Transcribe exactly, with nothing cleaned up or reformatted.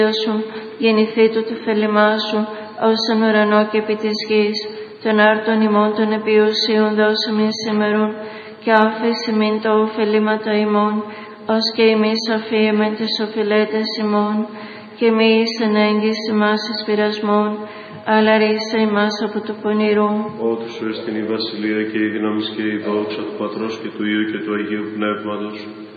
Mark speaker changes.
Speaker 1: σου, γεννηθεί του το θέλημά σου, ως τον ουρανό και επί της γης, των άρτων ημών των επιουσίων δώσομεν σήμερον, και άφησε μην το ωφελήματα ημών, ως και εμείς αφίεμεν τις οφειλέτες ημών, και μη εις ενέγγις ημάς εις πειρασμών, αλλά ρίσα ημάς από το πονηρό.
Speaker 2: Ότου σου εστιν η βασιλεία και η δύναμις και η δόξα του Πατρός και του Υιού και του Αγίου Πνεύματος,